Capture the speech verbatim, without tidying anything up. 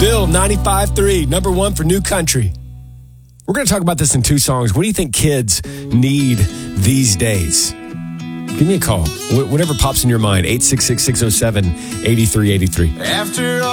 Bill, ninety-five point three, number one for new country. We're going to talk about this in two songs. What do you think kids need these days? Give me a call. Wh- whatever pops in your mind, eight six six, six oh seven, eight three eight three. After all